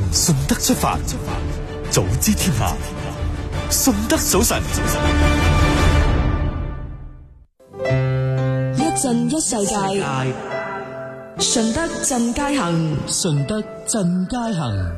順德出發，早知天下，順德早晨。 一鎮一世界，順德鎮街行， 順德鎮街行。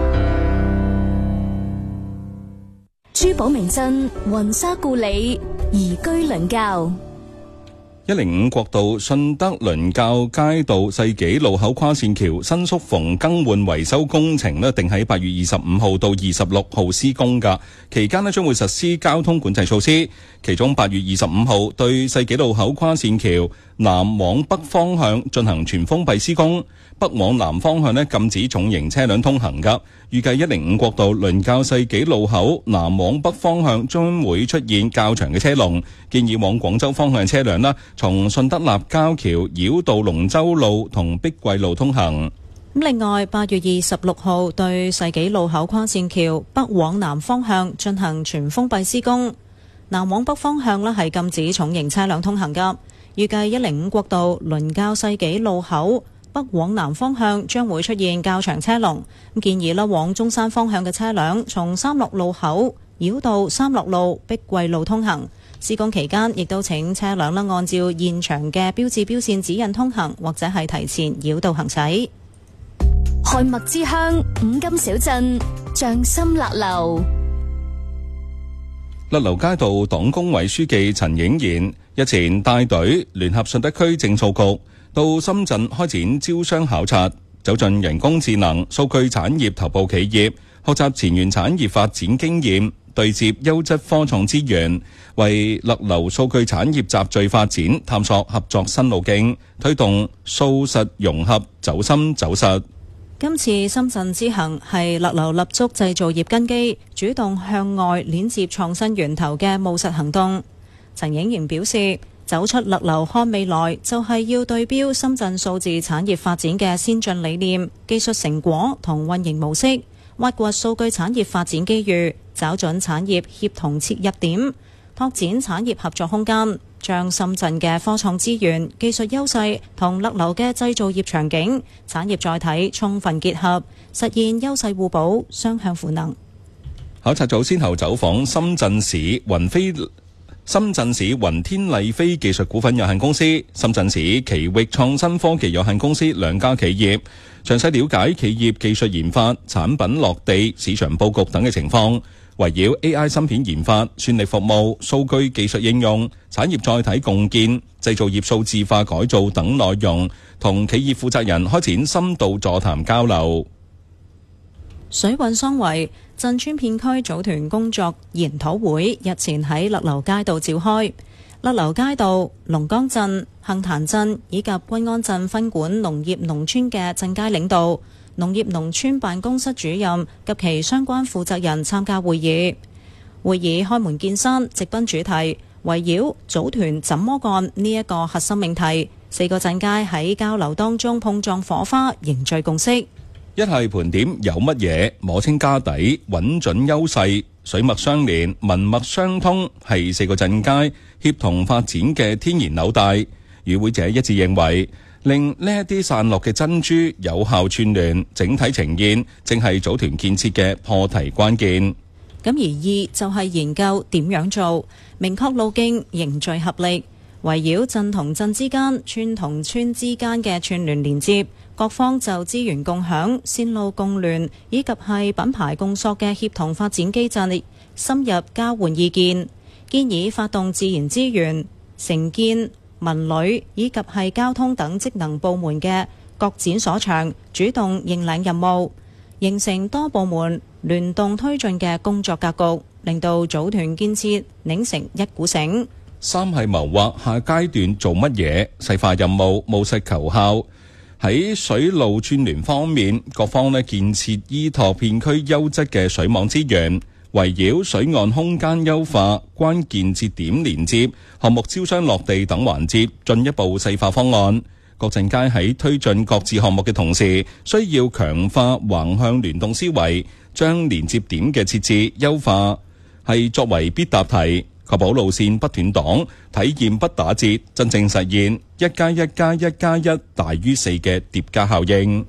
珠寶名鎮雲沙故里，宜居鄰教。 105國道順德倫教街道世紀路口跨線橋新宿逢更換維修工程呢，定喺8月25號到26號施工㗎。期間呢，將會實施交通管制措施。其中8月25號對世紀路口跨線橋南往北方向進行全封閉施工，北往南方向呢，禁止重型車輛通行㗎。預計105國道倫教世紀路口南往北方向將會出現較長嘅車龍，建議往廣州方向嘅車輛啦，從順德立交橋繞道龍舟路同碧桂路通行。 另外8月26號對世紀路口跨線橋北往南方向進行全封閉施工，南往北方向呢係禁止重型車輛通行㗎。預計105國道倫教世紀路口北往南方向將會出現較長車龍，建議往中山方向嘅車輛從三樂路口繞道三樂路碧桂路通行。施工期間亦都請車輛按照現場嘅標誌標線指引通行，或者係提前繞道行駛。 漢麥之鄉五金小鎮，匠心辣樓。 勒流街道黨工委書記陳映賢日前帶隊聯合順德區政措局到深圳開展招商考察，走進人工智能、數據產業頭部企業，學習前沿產業發展經驗，對接優質科創資源，為勒流數據產業集聚發展探索合作新路徑，推動數實融合走深走實。 今次深圳之行係勒流立足製造業根基，主動向外鏈接創新源頭嘅務實行動。陳映賢表示，走出勒流看未來，就係要對標深圳數字產業發展嘅先進理念、技術成果同運營模式，挖掘數據產業發展機遇，找準產業協同切入點，拓展產業合作空間，將深圳嘅科創資源、技術優勢同勒流嘅製造業場景、產業載體充分結合，實現優勢互補、雙向賦能。 考察組先後走訪深圳市雲天麗飛技術股份有限公司、深圳市奇域創新科技有限公司兩家企業，詳細了解企業技術研發、產品落地、市場佈局等嘅情況，圍繞 AI 芯片研發、算力服務、數據技術應用、產業載體共建、製造業數字化改造等內容，同企業負責人開展深度座談交流。 水韻桑維鎮村片區組團工作研討會日前喺勒流街道召開，勒流街道、龍崗鎮、杏壇鎮以及均安鎮分管農業農村嘅鎮街領導、農業農村辦公室主任及其相關負責人參加會議。會議開門見山，直奔主題，圍繞組團怎麼幹呢一個核心命題，4個鎮街喺交流當中碰撞火花，凝聚共識。 一係盤點有乜嘢，摸清家底，揾準優勢，水脈相連，文脈相通，係4個鎮街協同發展嘅天然紐帶。與會者一致認為，令呢一啲散落嘅珍珠有效串聯，整體呈現，正係組團建設嘅破題關鍵。 咁而2就係研究點樣做，明確路徑，凝聚合力，圍繞鎮同鎮之間、村同村之間嘅串聯連接，各方就資源共享、線路共聯以及係品牌共塑嘅協同發展機制深入交換意見，建議發動自然資源、城建、文旅以及係交通等職能部門嘅各展所長，主動認領任務，形成多部門聯動推進嘅工作格局，令到組團建設擰成一股繩。 3係謀劃下階段做乜嘢，細化任務，務實求效。喺水路串聯方面，各方建設依託片區優質嘅水網資源，圍繞水岸空間優化、關鍵節點連接、項目招商落地等環節，進一步細化方案。各鎮街喺推進各自項目嘅同時，需要強化橫向聯動思維，將連接點嘅設置優化係作為必答題，確保路線不斷檔，體驗不打折，真正實現1+1+1+1大於4嘅疊加效應。